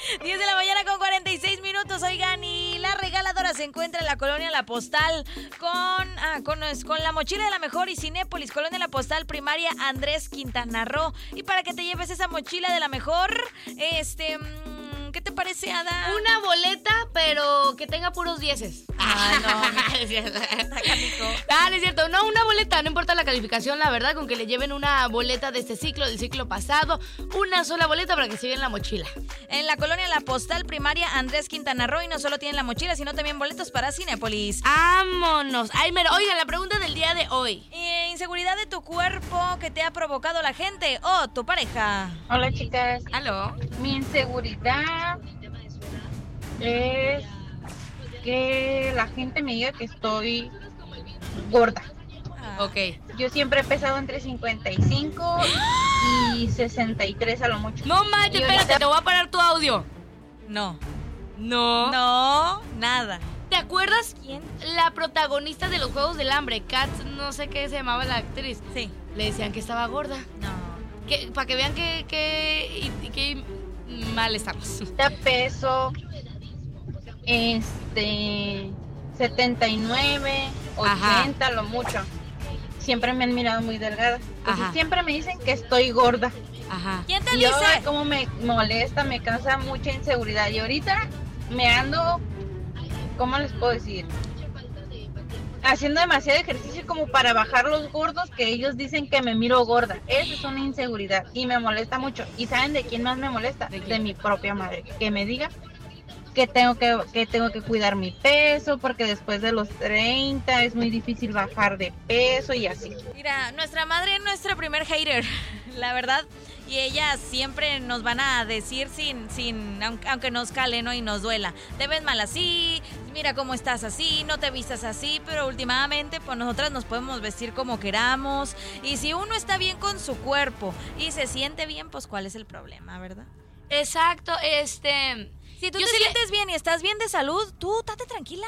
10 de la mañana con 46 minutos. Oigan, y la regaladora se encuentra en la colonia La Postal con la mochila de la mejor y Cinépolis, colonia La Postal, primaria Andrés Quintana Roo. Y para que te lleves esa mochila de la mejor, ¿qué te parece, Ada? Una boleta, pero que tenga puros dieces. No es cierto. No, una boleta, no importa la calificación, la verdad, con que le lleven una boleta de este ciclo, del ciclo pasado, una sola boleta para que se lleven la mochila. En la colonia La Postal, primaria Andrés Quintana Roo, y no solo tienen la mochila, sino también boletos para Cinépolis. ¡Vámonos! Ay, mira, oigan, la pregunta del día de hoy. Inseguridad de tu cuerpo que te ha provocado la gente o tu pareja. Hola, chicas. ¿Aló? Mi inseguridad es que la gente me diga que estoy gorda. Ok. Yo siempre he pesado entre 55 y 63 a lo mucho. No manches, Y espérate, ahorita- te voy a parar tu audio. No. No. Nada. ¿Te acuerdas? ¿Quién? La protagonista de los Juegos del Hambre, Kat, no sé qué se llamaba la actriz. Sí. Le decían que estaba gorda. No. Para que vean que mal estamos. Ahorita peso 79, 80 a lo mucho. Siempre me han mirado muy delgada. Entonces Ajá. siempre me dicen que estoy gorda. Ajá. ¿Quién te Y dice? ahora como me molesta, me causa mucha inseguridad. Y ahorita me ando, ¿cómo les puedo decir? Haciendo demasiado ejercicio como para bajar los gordos, que ellos dicen que me miro gorda. Esa es una inseguridad y me molesta mucho. ¿Y saben de quién más me molesta? ¿De quién? De mi propia madre. Que me diga que tengo que cuidar mi peso, porque después de los 30 es muy difícil bajar de peso y así. Mira, nuestra madre es nuestra primer hater, la verdad. Y ellas siempre nos van a decir aunque nos cale, ¿no? Y nos duela. Te ves mal así, mira cómo estás así, no te vistas así. Pero últimamente, pues nosotras nos podemos vestir como queramos. Y si uno está bien con su cuerpo y se siente bien, pues ¿cuál es el problema, verdad? Exacto, Si tú yo te sí sientes bien y estás bien de salud, tú date tranquila.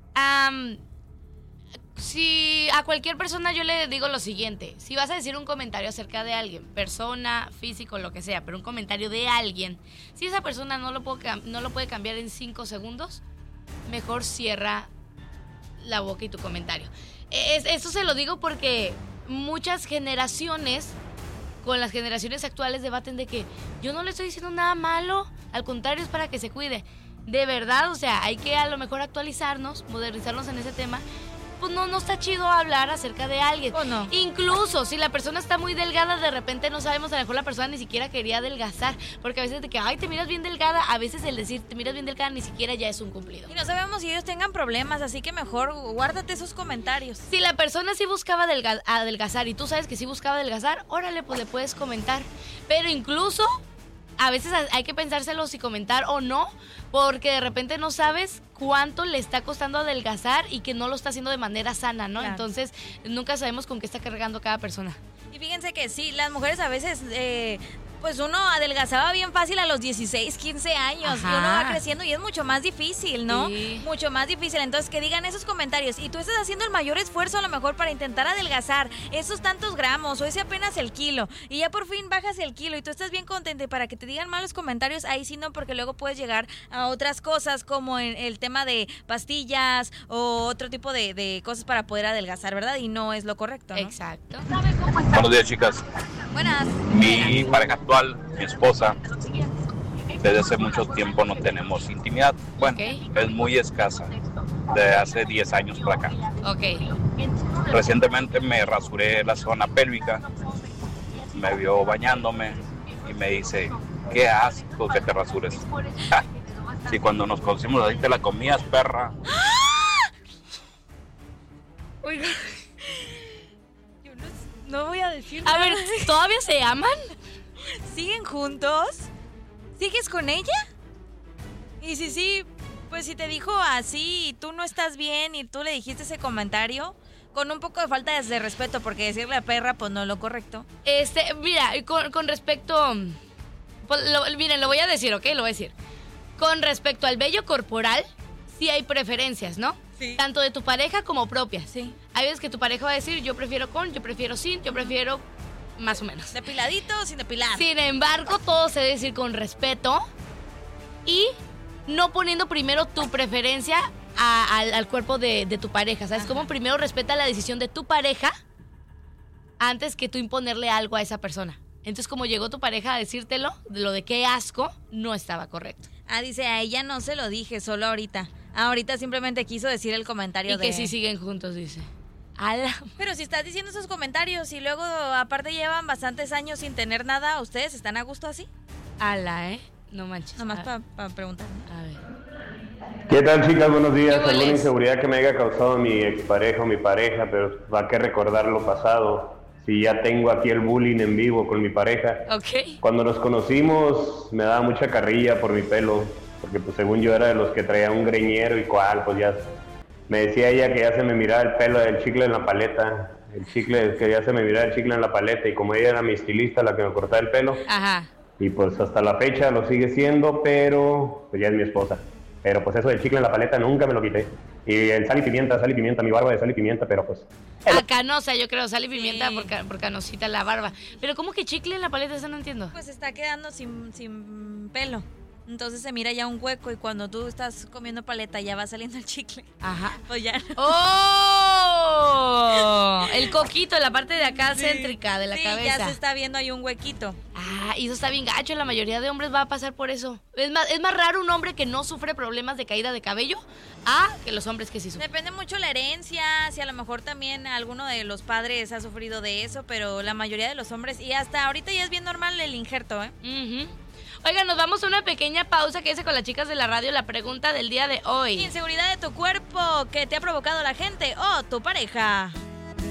Si a cualquier persona yo le digo lo siguiente: si vas a decir un comentario acerca de alguien, persona, físico, lo que sea, pero un comentario de alguien, si esa persona no lo puede cambiar en 5 segundos, mejor cierra la boca y tu comentario. Eso se lo digo porque muchas generaciones, con las generaciones actuales, debaten de que yo no le estoy diciendo nada malo, al contrario, es para que se cuide. De verdad, o sea, hay que a lo mejor actualizarnos, modernizarnos en ese tema. Pues no está chido hablar acerca de alguien. ¿O no? Incluso si la persona está muy delgada, de repente no sabemos, a lo mejor la persona ni siquiera quería adelgazar, porque a veces de que, ay, te miras bien delgada, a veces el decir te miras bien delgada ni siquiera ya es un cumplido. Y no sabemos si ellos tengan problemas, así que mejor guárdate esos comentarios. Si la persona sí buscaba adelgazar y tú sabes que sí buscaba adelgazar, órale, pues le puedes comentar. Pero incluso a veces hay que pensárselo si comentar o no, porque de repente no sabes cuánto le está costando adelgazar y que no lo está haciendo de manera sana, ¿no? Claro. Entonces nunca sabemos con qué está cargando cada persona. Y fíjense que sí, las mujeres a veces, pues uno adelgazaba bien fácil a los 16, 15 años. Ajá. Y uno va creciendo y es mucho más difícil, ¿no? Sí. Mucho más difícil. Entonces, que digan esos comentarios. Y tú estás haciendo el mayor esfuerzo a lo mejor para intentar adelgazar esos tantos gramos o ese apenas el kilo. Y ya por fin bajas el kilo y tú estás bien contenta. Y para que te digan malos comentarios, ahí sí no, porque luego puedes llegar a otras cosas como en el tema de pastillas o otro tipo de cosas para poder adelgazar, ¿verdad? Y no es lo correcto, ¿no? Exacto. Buenos días, chicas. Buenas. Mi pareja actual, mi esposa, desde hace mucho tiempo no tenemos intimidad. Bueno, Ok. es muy escasa, de hace 10 años para acá. Ok. Recientemente me rasuré la zona pélvica, me vio bañándome y me dice, qué asco que te rasures. Ja, si cuando nos conocimos así te la comías, perra. Oiga, yo no voy a decir A nada. ver, ¿todavía se aman? ¿Siguen juntos? ¿Sigues con ella? Y sí, pues si te dijo así y tú no estás bien y tú le dijiste ese comentario, con un poco de falta de respeto, porque decirle a perra, pues no es lo correcto. Mira, con respecto... Pues, miren, lo voy a decir, ¿ok? Lo voy a decir. Con respecto al vello corporal, sí hay preferencias, ¿no? Sí. Tanto de tu pareja como propias. Sí. Hay veces que tu pareja va a decir, yo prefiero con, yo prefiero sin, yo prefiero más o menos. ¿Depiladito o sin depilar? Sin embargo, todo se debe decir con respeto y no poniendo primero tu preferencia al cuerpo de tu pareja, ¿sabes? Como primero respeta la decisión de tu pareja antes que tú imponerle algo a esa persona. Entonces, como llegó tu pareja a decírtelo, lo de qué asco, no estaba correcto. Dice, a ella no se lo dije, solo ahorita. Ahorita simplemente quiso decir el comentario y que sí siguen juntos, dice. ¡Hala! Pero si estás diciendo esos comentarios y luego aparte llevan bastantes años sin tener nada, ¿ustedes están a gusto así? ¡Hala, No manches. Nomás para preguntar. A ver. ¿Qué tal, chicas? Buenos días. Alguna inseguridad que me haya causado mi expareja o mi pareja, pero va que recordar lo pasado. Si ya tengo aquí el bullying en vivo con mi pareja. Ok. Cuando nos conocimos me daba mucha carrilla por mi pelo, porque pues según yo era de los que traía un greñero y pues ya me decía ella que ya se me miraba el pelo del chicle en la paleta, que ya se me miraba el chicle en la paleta, y como ella era mi estilista, la que me cortaba el pelo. Ajá. Y pues hasta la fecha lo sigue siendo, pero pues ya es mi esposa. Pero pues eso del chicle en la paleta nunca me lo quité. Y el sal y pimienta, mi barba de sal y pimienta, pero pues... Canosa, yo creo, sal y pimienta por canosita la barba. Pero ¿cómo que chicle en la paleta? Eso no entiendo. Pues está quedando sin pelo. Entonces se mira ya un hueco y cuando tú estás comiendo paleta ya va saliendo el chicle. Ajá. Pues ya. ¡Oh! El coquito, la parte de acá céntrica de la cabeza. Sí, ya se está viendo ahí un huequito. Y eso está bien gacho. La mayoría de hombres va a pasar por eso. Es más raro un hombre que no sufre problemas de caída de cabello que los hombres que sí sufren. Depende mucho la herencia, si a lo mejor también alguno de los padres ha sufrido de eso, pero la mayoría de los hombres, y hasta ahorita ya es bien normal el injerto, ¿eh? Uh-huh. Oigan, nos vamos a una pequeña pausa. Quédese con las chicas de la radio. La pregunta del día de hoy: inseguridad de tu cuerpo que te ha provocado la gente o tu pareja.